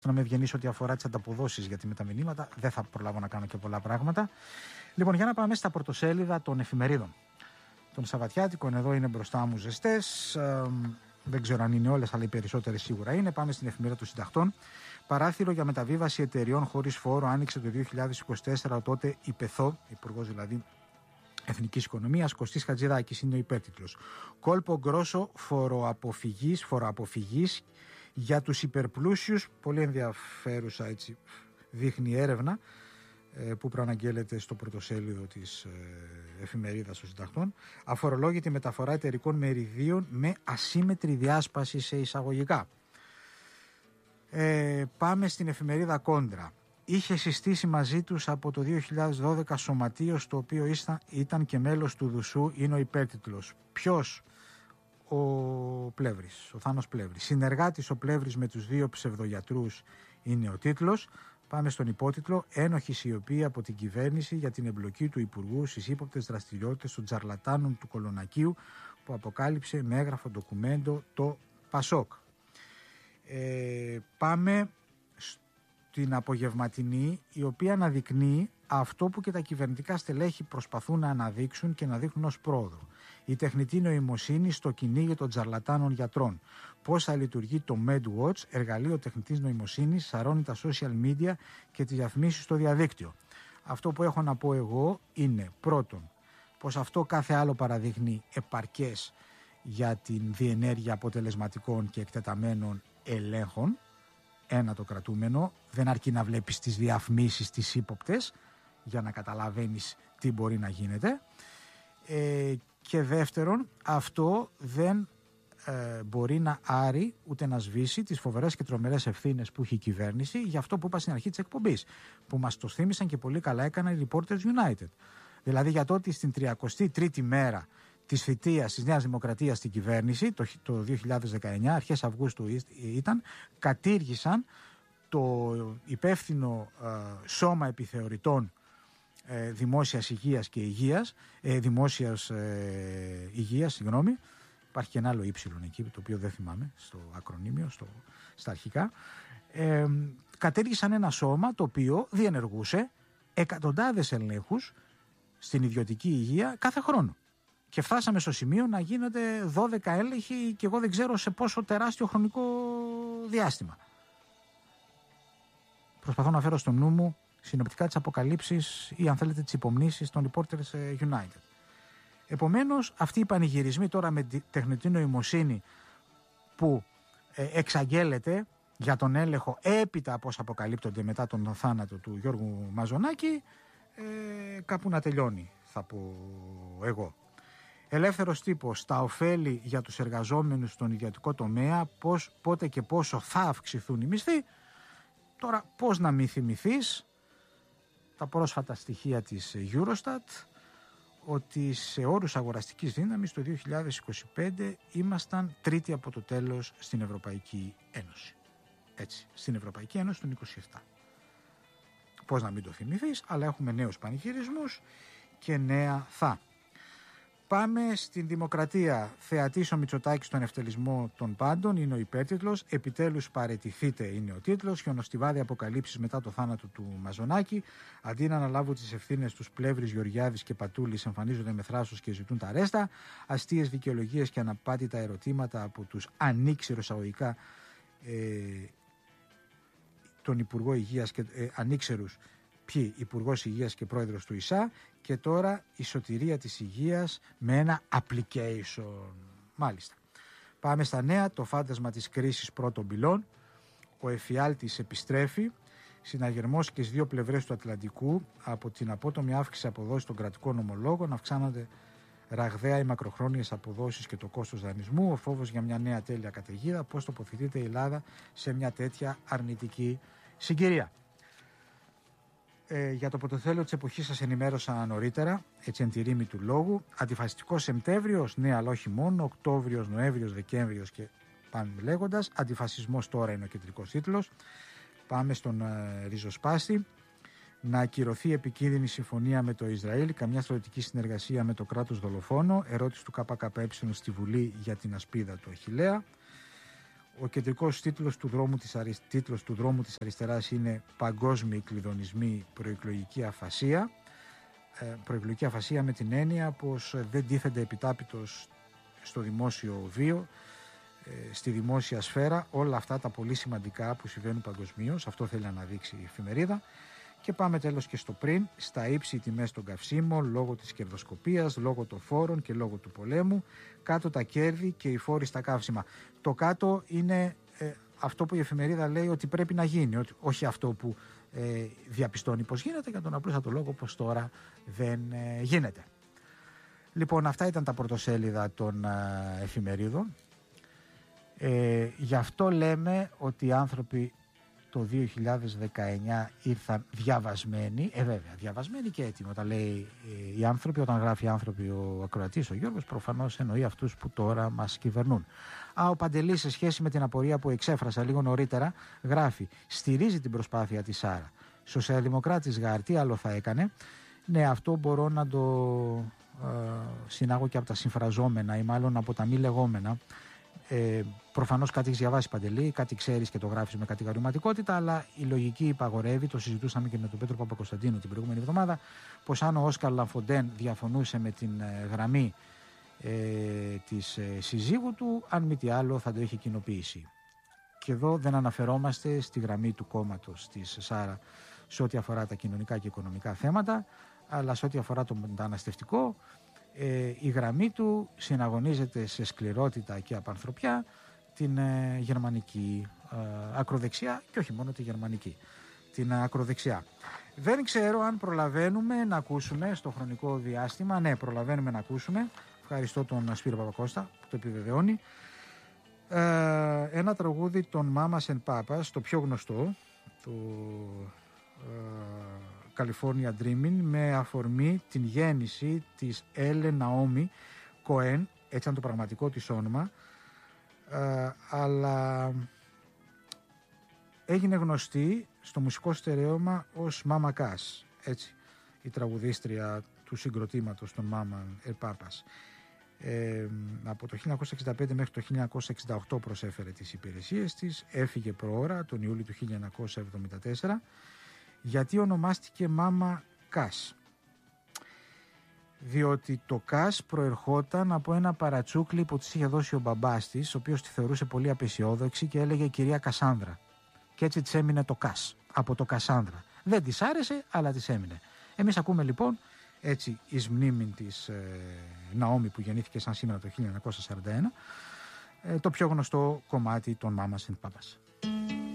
να με ευγενήσω ό,τι αφορά τις ανταποδόσεις, γιατί με τα μηνύματα δεν θα προλάβω να κάνω και πολλά πράγματα. Λοιπόν, για να πάμε στα πρωτοσέλιδα των εφημερίδων. Των Σαββατιάτικων, εδώ είναι μπροστά μου ζεστές. Δεν ξέρω αν είναι όλες, αλλά οι περισσότερες σίγουρα είναι. Πάμε στην εφημερίδα των Συντακτών. Παράθυρο για μεταβίβαση εταιριών χωρίς φόρο άνοιξε το 2024. Τότε η ΠΕΘΟ, υπουργός δηλαδή Εθνικής Οικονομίας, Κωστής Χατζηδάκης, είναι ο υπέρτιτλος. Κόλπο γκρόσο φοροαποφυγής για τους υπερπλούσιους. Πολύ ενδιαφέρουσα, έτσι δείχνει έρευνα που προαναγγέλλεται στο πρωτοσέλιδο της εφημερίδας των Συντακτών. Αφορολόγητη μεταφορά εταιρικών μεριδίων με ασύμετρη διάσπαση σε εισαγωγικά. Πάμε στην εφημερίδα Κόντρα. Είχε συστήσει μαζί τους από το 2012 σωματείο, στο οποίο ήταν και μέλος του Δουσού, είναι ο υπέρτιτλος. Ποιος? Ο Πλεύρης, ο Θάνος Πλεύρης. Συνεργάτης ο Πλεύρης με τους δύο ψευδογιατρούς είναι ο τίτλος. Πάμε στον υπότιτλο. Ένοχη σιωπή από την κυβέρνηση για την εμπλοκή του Υπουργού στις ύποπτες δραστηριότητες των τζαρλατάνων του Κολονακίου, που αποκάλυψε με έγγραφο ντοκουμέντο το Πασόκ. Πάμε στην απογευματινή, η οποία αναδεικνύει αυτό που και τα κυβερνητικά στελέχη προσπαθούν να αναδείξουν και να δείχνουν ως πρόοδο. Η τεχνητή νοημοσύνη στο κυνήγι των τζαρλατάνων γιατρών. Πώς θα λειτουργεί το MedWatch, εργαλείο τεχνητής νοημοσύνης, σαρώνει τα social media και τις διαφημίσεις στο διαδίκτυο. Αυτό που έχω να πω εγώ είναι, πρώτον, πως αυτό κάθε άλλο παραδείχνει επαρκές για την διενέργεια αποτελεσματικών και εκτεταμένων ελέγχων. Ένα το κρατούμενο, δεν αρκεί να βλέπεις τις διαφημίσεις τις ύποπτες για να καταλαβαίνεις τι μπορεί να γίνεται. Και δεύτερον, αυτό δεν μπορεί να άρει ούτε να σβήσει τις φοβερές και τρομερές ευθύνες που έχει η κυβέρνηση για αυτό που είπα στην αρχή της εκπομπής, που μας το θύμισαν και πολύ καλά έκαναν οι Reporters United. Δηλαδή για το ότι στην 33η μέρα της θητείας της Νέας Δημοκρατίας στην κυβέρνηση, το 2019, αρχές Αυγούστου ήταν, κατήργησαν το υπεύθυνο σώμα επιθεωρητών δημόσιας υγείας και συγγνώμη. Υπάρχει και ένα άλλο ύψιλον εκεί, το οποίο δεν θυμάμαι στο ακρονίμιο, στα αρχικά. Κατήργησαν ένα σώμα το οποίο διενεργούσε εκατοντάδες ελέγχους στην ιδιωτική υγεία κάθε χρόνο. Και φτάσαμε στο σημείο να γίνονται 12 έλεγχοι και εγώ δεν ξέρω σε πόσο τεράστιο χρονικό διάστημα. Προσπαθώ να φέρω στο νου μου συνοπτικά τις αποκαλύψεις ή αν θέλετε τις υπομνήσεις των Reporters United. Επομένως, αυτοί οι πανηγυρισμοί τώρα με τη τεχνητή νοημοσύνη που εξαγγέλλεται για τον έλεγχο έπειτα από όσα αποκαλύπτονται μετά τον θάνατο του Γιώργου Μαζονάκη, κάπου να τελειώνει, θα πω εγώ. Ελεύθερος τύπος, τα ωφέλη για τους εργαζόμενους στον ιδιωτικό τομέα, πότε και πόσο θα αυξηθούν οι μισθοί. Τώρα πώς να μην θυμηθείς τα πρόσφατα στοιχεία της Eurostat, ότι σε όρους αγοραστικής δύναμης το 2025 ήμασταν τρίτη από το τέλος στην Ευρωπαϊκή Ένωση. Έτσι, στην Ευρωπαϊκή Ένωση των 27. Πώς να μην το θυμηθείς, αλλά έχουμε νέους πανηγυρισμούς και νέα θα. Πάμε στην Δημοκρατία. Θεατής ο Μητσοτάκης στον ευτελισμό των πάντων, είναι ο υπέρτιτλος. Επιτέλους παραιτηθείτε, είναι ο τίτλος. Χιονοστιβάδι αποκαλύψεις μετά το θάνατο του Μαζονάκη. Αντί να αναλάβουν τις ευθύνες τους, Πλεύρης, Γεωργιάδης και Πατούλης εμφανίζονται με θράσος και ζητούν τα ρέστα. Αστείες δικαιολογίες και αναπάτητα ερωτήματα από τους ανήξερους αγωγικά τον Υπουργό Υγείας και ανήξερους. Ποιοι? Υπουργός Υγείας και Πρόεδρος του ΙΣΑ, και τώρα η σωτηρία της υγείας με ένα application. Μάλιστα. Πάμε στα νέα. Το φάντασμα της κρίσης πρώτων πυλών. Ο εφιάλτης επιστρέφει. Συναγερμός και στις δύο πλευρές του Ατλαντικού. Από την απότομη αύξηση αποδόσης των κρατικών ομολόγων αυξάνονται ραγδαία οι μακροχρόνιες αποδόσεις και το κόστος δανεισμού. Ο φόβος για μια νέα τέλεια καταιγίδα. Πώς τοποθετείται η Ελλάδα σε μια τέτοια αρνητική συγκυρία. Για το πρωτοθέλιο της εποχής σας ενημέρωσα νωρίτερα, έτσι εν τη ρήμη του λόγου. Αντιφασιστικός Σεπτέμβριος, ναι, αλλά όχι μόνο. Οκτώβριος, Νοέμβριος, Δεκέμβριος και πάμε λέγοντας. Αντιφασισμός τώρα είναι ο κεντρικός τίτλος. Πάμε στον ριζοσπάστη. Να ακυρωθεί επικίνδυνη συμφωνία με το Ισραήλ, καμιά στρατιωτική συνεργασία με το κράτος δολοφόνο. Ερώτηση του ΚΚΕ στη Βουλή για την ασπίδα του Αχιλλέα. Ο κεντρικός τίτλος του δρόμου της αριστεράς είναι «Παγκόσμιοι κλειδονισμοί, προεκλογική αφασία». Προεκλογική αφασία με την έννοια πως δεν τίθενται επιτάπητος στο δημόσιο βίο, στη δημόσια σφαίρα, όλα αυτά τα πολύ σημαντικά που συμβαίνουν παγκοσμίως. Αυτό θέλει να αναδείξει η εφημερίδα. Και πάμε τέλος και στο πριν, στα ύψη τιμές των καυσίμων, λόγω της κερδοσκοπίας, λόγω των φόρων και λόγω του πολέμου, κάτω τα κέρδη και οι φόροι στα καύσιμα. Το κάτω είναι αυτό που η εφημερίδα λέει ότι πρέπει να γίνει, όχι αυτό που διαπιστώνει πως γίνεται, για τον απλούστατο λόγο πως τώρα δεν γίνεται. Λοιπόν, αυτά ήταν τα πρωτοσέλιδα των εφημερίδων. Γι' αυτό λέμε ότι οι άνθρωποι το 2019 ήρθαν διαβασμένοι, βέβαια, διαβασμένοι και έτοιμοι. Όταν λέει οι άνθρωποι, όταν γράφει άνθρωποι ο ακροατής, ο Γιώργος, προφανώς εννοεί αυτούς που τώρα μας κυβερνούν. Ο Παντελής, σε σχέση με την απορία που εξέφρασα λίγο νωρίτερα, γράφει: στηρίζει την προσπάθεια της Σάρα. Σοσιαλδημοκράτης Γάρ, τι άλλο θα έκανε? Ναι, αυτό μπορώ να το συνάγω και από τα συμφραζόμενα ή μάλλον από τα μη λεγόμενα. Προφανώς κάτι έχεις διαβάσει, Παντελή, κάτι ξέρεις και το γράφεις με κατηγορηματικότητα, αλλά η λογική υπαγορεύει, το συζητούσαμε και με τον Πέτρο Παπακοσταντίνου την προηγούμενη εβδομάδα, πως αν ο Όσκαρ Λαμφοντέν διαφωνούσε με την γραμμή της συζύγου του, αν μη τι άλλο θα το είχε κοινοποιήσει. Και εδώ δεν αναφερόμαστε στη γραμμή του κόμματος της Σάρα σε ό,τι αφορά τα κοινωνικά και οικονομικά θέματα, αλλά σε ό,τι αφορά το μεταναστευτικό, η γραμμή του συναγωνίζεται σε σκληρότητα και απανθρωπιά την γερμανική ακροδεξιά, και όχι μόνο τη γερμανική, την ακροδεξιά. Δεν ξέρω αν προλαβαίνουμε να ακούσουμε στο χρονικό διάστημα. Ναι, προλαβαίνουμε να ακούσουμε. Ευχαριστώ τον Σπύρο Παπακώστα που το επιβεβαιώνει. Ένα τραγούδι των Mamas and Papas, το πιο γνωστό, το California Dreaming, με αφορμή την γέννηση της Έλεν Ναόμι Κοέν, έτσι ήταν το πραγματικό της όνομα, αλλά έγινε γνωστή στο μουσικό στερέωμα ως Mama Cass, έτσι, η τραγουδίστρια του συγκροτήματος των Mamas and Papas. Από το 1965 μέχρι το 1968 προσέφερε τις υπηρεσίες της, έφυγε προώρα τον Ιούλιο του 1974. Γιατί ονομάστηκε Mama Cass? Διότι το Cass προερχόταν από ένα παρατσούκλι που της είχε δώσει ο μπαμπάς της, ο οποίος τη θεωρούσε πολύ απεσιόδοξη και έλεγε κυρία Κασάνδρα. Και έτσι της έμεινε το Cass, από το Κασάνδρα. Δεν της άρεσε, αλλά της έμεινε. Εμείς ακούμε λοιπόν έτσι εις μνήμην της Ναόμι, που γεννήθηκε σαν σήμερα το 1941, το πιο γνωστό κομμάτι των Mamas and Papas.